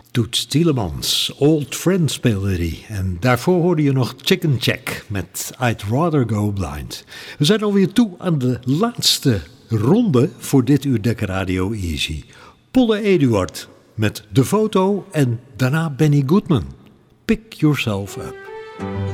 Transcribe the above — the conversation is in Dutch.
Toots Thielemans, Old Friend speelde die. En daarvoor hoorde je nog Chicken Check met I'd Rather Go Blind. We zijn alweer toe aan de laatste ronde voor dit uur Dekker Radio Easy. Polle Eduard met De Foto en daarna Benny Goodman. Pick Yourself Up.